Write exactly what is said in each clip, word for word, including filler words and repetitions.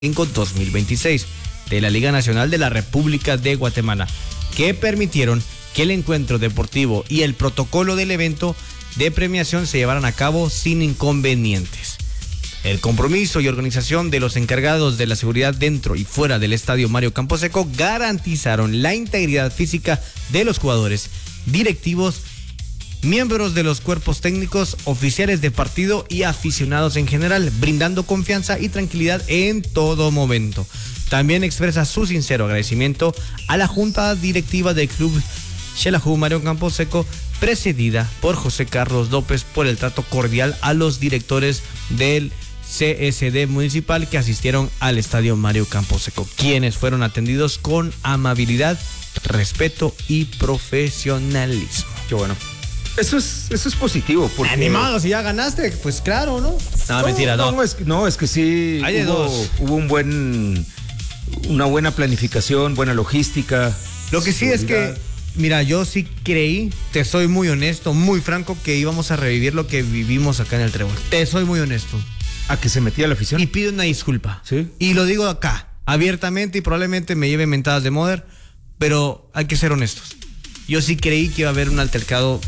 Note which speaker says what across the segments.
Speaker 1: dos mil veintiséis de la Liga Nacional de la República de Guatemala, que permitieron que el encuentro deportivo y el protocolo del evento de premiación se llevaran a cabo sin inconvenientes. El compromiso y organización de los encargados de la seguridad dentro y fuera del estadio Mario Camposeco garantizaron la integridad física de los jugadores, directivos, miembros de los cuerpos técnicos, oficiales de partido y aficionados en general, brindando confianza y tranquilidad en todo momento. También expresa su sincero agradecimiento a la junta directiva del club Xelajú Mario Camposeco, presidida por José Carlos López, por el trato cordial a los directores del C S D municipal que asistieron al estadio Mario Camposeco, quienes fueron atendidos con amabilidad, respeto y profesionalismo.
Speaker 2: Qué bueno. Eso es, eso es positivo. Porque...
Speaker 1: Animado, si ya ganaste, pues claro, ¿no? No,
Speaker 2: no
Speaker 1: mentira, no.
Speaker 2: No, es, no, es que sí
Speaker 1: Hay
Speaker 2: hubo,
Speaker 1: dos.
Speaker 2: hubo un buen, una buena planificación, buena logística.
Speaker 1: Lo que sí es que, mira, yo sí creí, te soy muy honesto, muy franco, que íbamos a revivir lo que vivimos acá en el Trébol. Te soy muy honesto.
Speaker 2: ¿A que se metía la afición?
Speaker 1: Y pido una disculpa.
Speaker 2: ¿Sí?
Speaker 1: Y lo digo acá, abiertamente, y probablemente me lleve mentadas de Moder, pero hay que ser honestos. Yo sí creí que iba a haber un altercado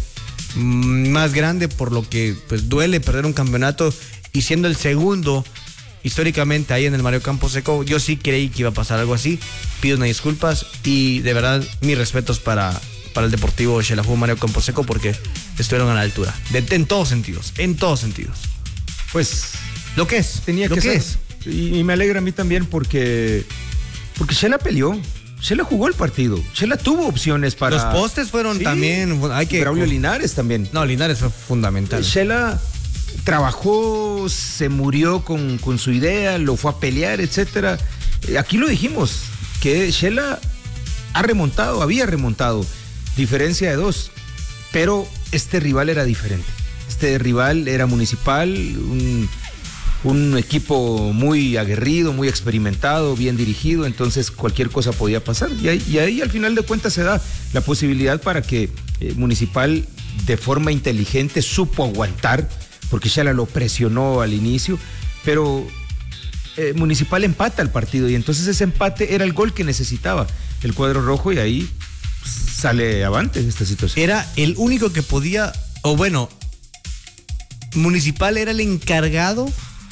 Speaker 1: más grande, por lo que pues duele perder un campeonato, y siendo el segundo históricamente ahí en el Mario Camposeco, yo sí creí que iba a pasar algo así. Pido unas disculpas y de verdad mis respetos para, para el Deportivo Xelajú Mario Camposeco, porque estuvieron a la altura, de, en todos sentidos, en todos sentidos.
Speaker 2: Pues
Speaker 1: lo que es,
Speaker 2: tenía
Speaker 1: lo
Speaker 2: que,
Speaker 1: que
Speaker 2: ser.
Speaker 1: es.
Speaker 2: Y, y me alegra a mí también porque porque Xela peleó. Xela jugó el partido. Xela tuvo opciones para...
Speaker 1: Los postes fueron sí, también... Hay que...
Speaker 2: Braulio Linares también.
Speaker 1: No, Linares fue fundamental.
Speaker 2: Xela trabajó, se murió con, con su idea, lo fue a pelear, etcétera. Aquí lo dijimos, que Xela ha remontado, había remontado, diferencia de dos, pero este rival era diferente. Este rival era Municipal, un... un equipo muy aguerrido, muy experimentado, bien dirigido, entonces cualquier cosa podía pasar. Y ahí, y ahí al final de cuentas se da la posibilidad para que eh, Municipal de forma inteligente supo aguantar, porque Xela lo presionó al inicio, pero eh, Municipal empata el partido y entonces ese empate era el gol que necesitaba el cuadro rojo y ahí sale avante de esta situación.
Speaker 1: Era el único que podía, o bueno, Municipal era el encargado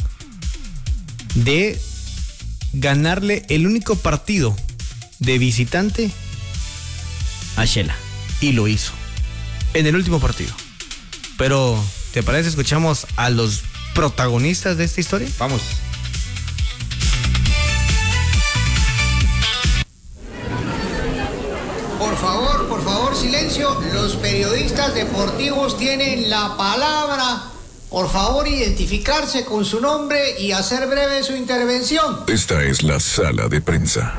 Speaker 1: de ganarle el único partido de visitante a Xela, y lo hizo en el último partido. Pero ¿te parece escuchamos a los protagonistas de esta historia?
Speaker 2: Vamos.
Speaker 3: Por favor, por favor, silencio. Los periodistas deportivos tienen la palabra. Por favor, identificarse con su nombre y hacer breve su intervención.
Speaker 4: Esta es la sala de prensa.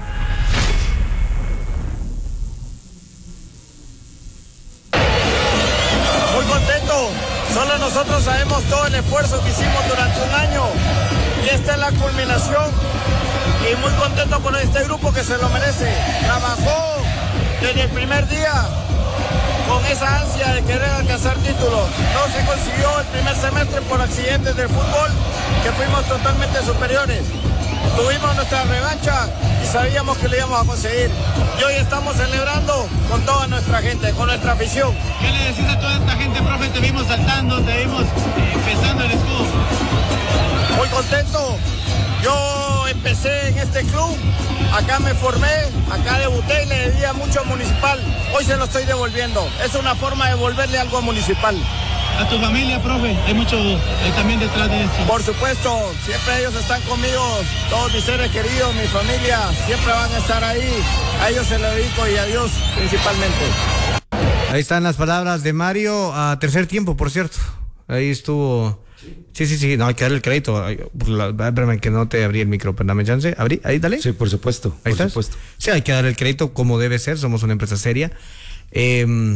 Speaker 5: Muy contento. Solo nosotros sabemos todo el esfuerzo que hicimos durante un año. Y esta es la culminación. Y muy contento por este grupo que se lo merece. Trabajó desde el primer día con esa ansia de querer alcanzar títulos. No se consiguió el primer semestre por accidentes del fútbol, que fuimos totalmente superiores. Tuvimos nuestra revancha y sabíamos que lo íbamos a conseguir. Y hoy estamos celebrando con toda nuestra gente, con nuestra afición.
Speaker 6: ¿Qué le decís a toda esta gente, profe? Te vimos saltando, te vimos eh, pesando el escudo.
Speaker 5: Muy contento. Yo empecé en este club, acá me formé, acá debuté y le debía mucho a Municipal. Hoy se lo estoy devolviendo. Es una forma de devolverle algo a Municipal.
Speaker 6: A tu familia, profe, hay mucho eh, también detrás de esto.
Speaker 5: Por supuesto, siempre ellos están conmigo, todos mis seres queridos, mi familia, siempre van a estar ahí. A ellos se lo dedico y a Dios principalmente.
Speaker 1: Ahí están las palabras de Mario, a tercer tiempo, por cierto. Ahí estuvo... Sí, sí, sí, no, hay que darle el crédito. Ay, la, espérame que no te abrí el micro, pero dame chance. ¿Abrí? Ahí, dale.
Speaker 2: Sí, por supuesto.
Speaker 1: Ahí
Speaker 2: por
Speaker 1: estás.
Speaker 2: supuesto.
Speaker 1: Sí, hay que darle el crédito como debe ser. Somos una empresa seria. Eh,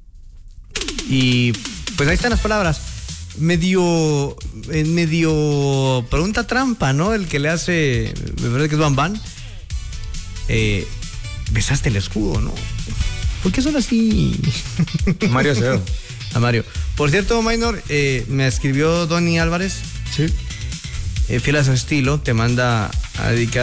Speaker 1: y pues ahí están las palabras. Medio, medio pregunta trampa, ¿no? El que le hace, me parece que es Van Van. Eh, besaste el escudo, ¿no? ¿Por qué son así?
Speaker 2: Mario Acevedo.
Speaker 1: A Mario. Por cierto, Minor, eh, me escribió Donny Álvarez.
Speaker 2: Sí.
Speaker 1: Eh, fiel a su estilo, te manda a dedicar